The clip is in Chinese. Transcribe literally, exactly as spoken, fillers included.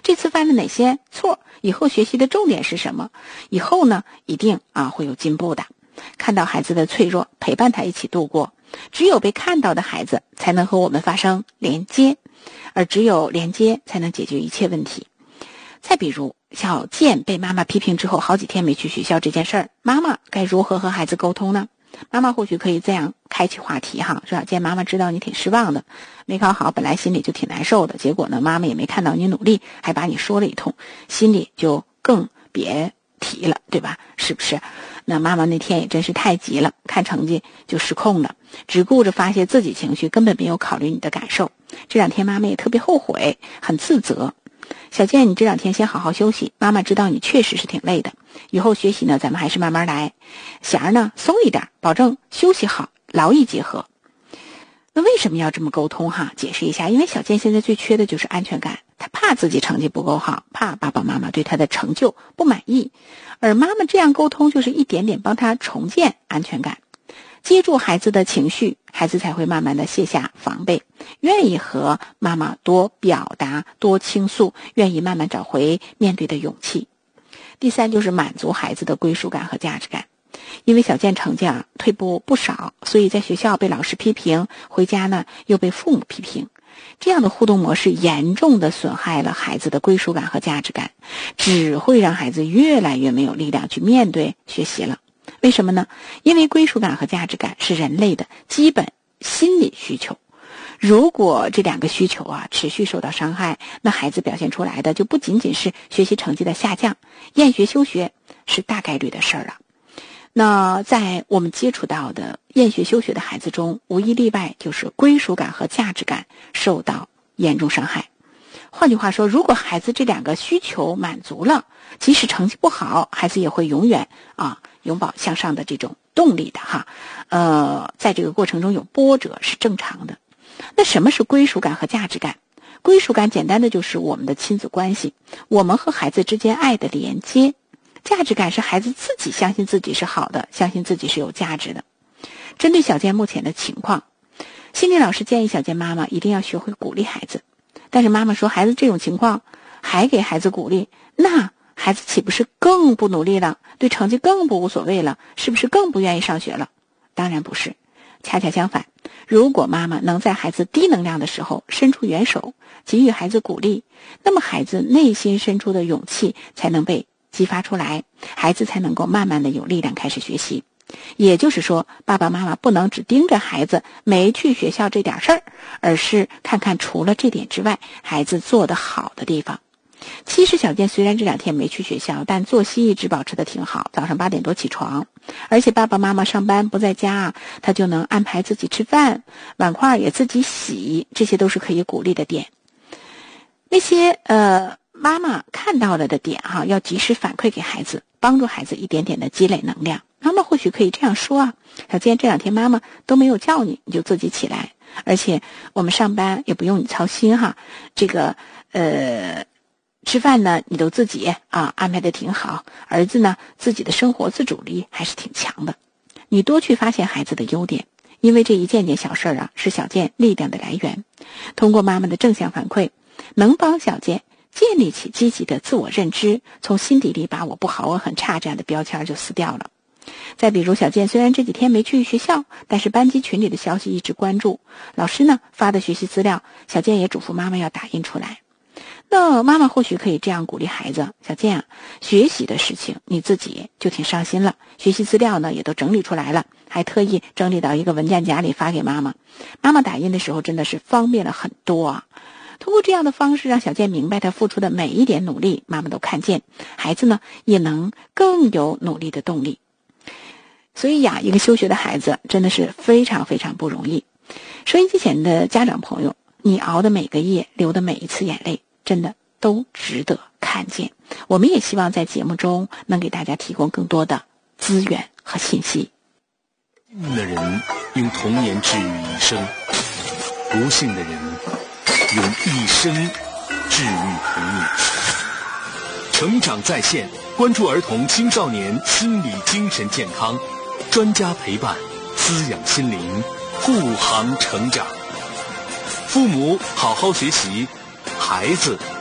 这次犯了哪些错，以后学习的重点是什么，以后呢一定啊会有进步的。看到孩子的脆弱，陪伴他一起度过。只有被看到的孩子才能和我们发生连接，而只有连接才能解决一切问题。再比如小健被妈妈批评之后好几天没去学校这件事儿，妈妈该如何和孩子沟通呢？妈妈或许可以这样开启话题哈，说小健，妈妈知道你挺失望的，没考好，本来心里就挺难受的，结果呢妈妈也没看到你努力，还把你说了一通，心里就更别提了，对吧？是不是？那妈妈那天也真是太急了，看成绩就失控了，只顾着发泄自己情绪，根本没有考虑你的感受。这两天妈妈也特别后悔，很自责。小健，你这两天先好好休息，妈妈知道你确实是挺累的，以后学习呢咱们还是慢慢来，弦儿呢松一点，保证休息好，劳逸结合。那为什么要这么沟通哈？解释一下，因为小健现在最缺的就是安全感，他怕自己成绩不够好，怕爸爸妈妈对他的成就不满意，而妈妈这样沟通就是一点点帮他重建安全感，接住孩子的情绪，孩子才会慢慢的卸下防备，愿意和妈妈多表达，多倾诉，愿意慢慢找回面对的勇气。第三就是满足孩子的归属感和价值感。因为小健成绩啊退步不少，所以在学校被老师批评，回家呢又被父母批评，这样的互动模式严重的损害了孩子的归属感和价值感，只会让孩子越来越没有力量去面对学习了。为什么呢？因为归属感和价值感是人类的基本心理需求，如果这两个需求啊持续受到伤害，那孩子表现出来的就不仅仅是学习成绩的下降，厌学休学是大概率的事儿了。那在我们接触到的厌学休学的孩子中，无一例外就是归属感和价值感受到严重伤害。换句话说，如果孩子这两个需求满足了，即使成绩不好，孩子也会永远啊永葆向上的这种动力的哈。呃，在这个过程中有波折是正常的。那什么是归属感和价值感？归属感简单的就是我们的亲子关系，我们和孩子之间爱的连接。价值感是孩子自己相信自己是好的，相信自己是有价值的。针对小健目前的情况，心理老师建议小健妈妈一定要学会鼓励孩子。但是妈妈说，孩子这种情况还给孩子鼓励，那孩子岂不是更不努力了，对成绩更不无所谓了，是不是更不愿意上学了？当然不是，恰恰相反，如果妈妈能在孩子低能量的时候伸出援手，给予孩子鼓励，那么孩子内心深处的勇气才能被激发出来，孩子才能够慢慢的有力量开始学习。也就是说，爸爸妈妈不能只盯着孩子没去学校这点事儿，而是看看除了这点之外，孩子做得好的地方。其实小健虽然这两天没去学校，但作息一直保持得挺好，早上八点多起床，而且爸爸妈妈上班不在家，他就能安排自己吃饭，碗筷也自己洗，这些都是可以鼓励的点。那些呃妈妈看到了的点哈，要及时反馈给孩子，帮助孩子一点点的积累能量。妈妈或许可以这样说啊，小健，这两天妈妈都没有叫你，你就自己起来，而且我们上班也不用你操心哈，这个呃吃饭呢你都自己啊安排的挺好，儿子呢自己的生活自主力还是挺强的。你多去发现孩子的优点，因为这一件件小事啊是小健力量的来源。通过妈妈的正向反馈，能帮小健建立起积极的自我认知，从心底里把我不好我很差这样的标签就撕掉了。再比如小健虽然这几天没去学校，但是班级群里的消息一直关注，老师呢发的学习资料，小健也嘱咐妈妈要打印出来。那妈妈或许可以这样鼓励孩子，小健啊，学习的事情你自己就挺上心了，学习资料呢也都整理出来了，还特意整理到一个文件夹里发给妈妈，妈妈打印的时候真的是方便了很多啊。通过这样的方式让小健明白他付出的每一点努力妈妈都看见，孩子呢也能更有努力的动力。所以呀，一个休学的孩子真的是非常非常不容易。收音机前的家长朋友，你熬的每个夜，流的每一次眼泪，真的都值得看见。我们也希望在节目中能给大家提供更多的资源和信息。 幸运的人用童年治愈一生，不幸的人用一生治愈童年。成长在线，关注儿童青少年心理精神健康，专家陪伴，滋养心灵，护航成长。父母好好学习，孩子